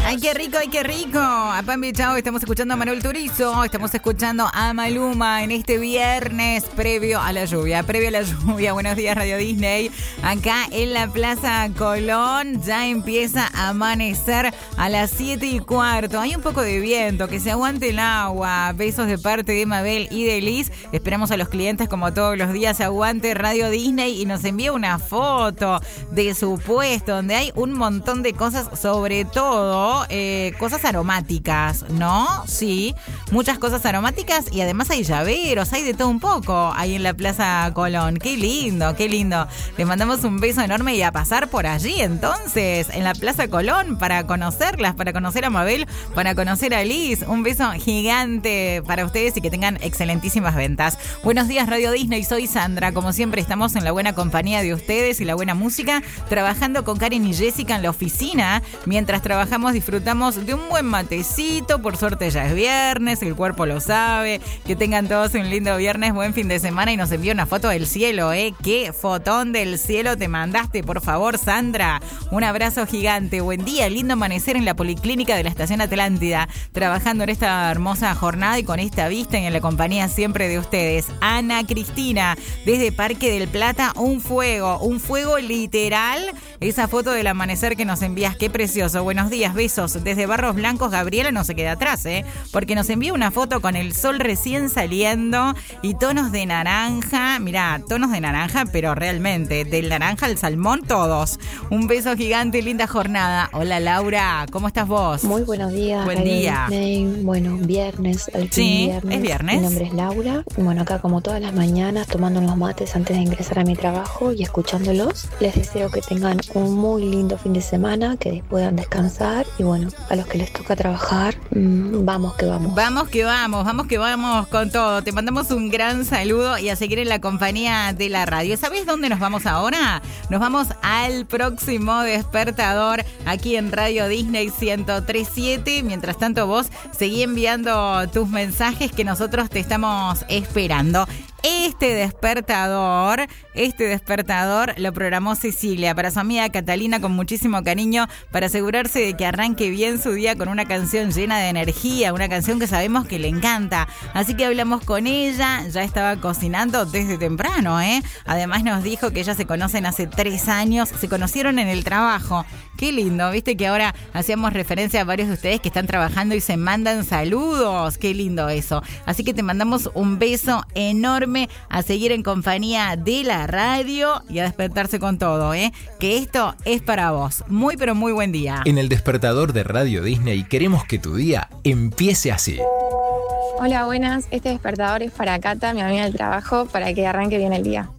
Ay, qué rico, ay, qué rico. A Pambi Chao, estamos escuchando a Manuel Turizo, estamos escuchando a Maluma en este viernes previo a la lluvia. Buenos días, Radio Disney. Acá en la Plaza Colón ya empieza a amanecer a las 7:15. Hay un poco de viento, que se aguante el agua. Besos de parte de Mabel y de Liz. Esperamos a los clientes como todos los días. Aguante Radio Disney y nos envía una foto de su puesto donde hay un montón de cosas, sobre todo cosas aromáticas, ¿no? Sí, muchas cosas aromáticas y además hay llaveros, hay de todo un poco ahí en la Plaza Colón. Qué lindo, qué lindo. Le mandamos un beso enorme y a pasar por allí entonces, en la Plaza Colón, para conocerlas, para conocer a Mabel, para conocer a Liz. Un beso gigante para ustedes y que tengan excelentísimas ventas. Buenos días, Radio Disney, soy Sandra. Como siempre estamos en la buena compañía de ustedes y la buena música, trabajando con Karen y Jessica en la oficina. Mientras trabajamos disfrutamos de un buen matecito, por suerte ya es viernes, el cuerpo lo sabe. Que tengan todos un lindo viernes, buen fin de semana y nos envía una foto del cielo, qué fotón del cielo te mandaste, por favor, Sandra. Un abrazo gigante, buen día, lindo amanecer en la Policlínica de la Estación Atlántida, trabajando en esta hermosa jornada y con esta vista y en la compañía siempre de ustedes. Ana Cristina, desde Parque del Plata, un fuego literal, esa foto del amanecer que nos envías, qué precioso. Buenos días, besos. Desde Barros Blancos, Gabriela no se queda atrás, porque nos envía una foto con el sol recién saliendo y tonos de naranja. Mirá, tonos de naranja, pero realmente, del naranja al salmón, todos. Un beso gigante, linda jornada. Hola, Laura, ¿cómo estás vos? Muy buenos días. Buen día. Disney. Bueno, viernes, al fin Sí, viernes. es viernes. Mi nombre es Laura. Bueno, acá como todas las mañanas, tomando unos mates antes de ingresar a mi trabajo y escuchándolos. Les deseo que tengan un muy lindo fin de semana, que puedan descansar y bueno, a los que les toca trabajar, vamos que vamos. Vamos que vamos con todo. Te mandamos un gran saludo y a seguir en la compañía de la radio. ¿Sabés dónde nos vamos ahora? Nos vamos al próximo despertador aquí en Radio Disney 103.7. Mientras tanto vos seguí enviando tus mensajes que nosotros te estamos esperando. Este despertador lo programó Cecilia para su amiga Catalina con muchísimo cariño, para asegurarse de que arranque bien su día con una canción llena de energía, una canción que sabemos que le encanta. Así que hablamos con ella, ya estaba cocinando desde temprano, Además nos dijo que ellas se conocen hace 3 años, se conocieron en el trabajo. Qué lindo, viste que ahora hacíamos referencia a varios de ustedes que están trabajando y se mandan saludos. Qué lindo eso. Así que te mandamos un beso enorme, a seguir en compañía de la radio y a despertarse con todo, que esto es para vos. Muy pero muy buen día. En el despertador de Radio Disney queremos que tu día empiece así. Hola, buenas. Este despertador es para Cata, mi amiga del trabajo, para que arranque bien el día.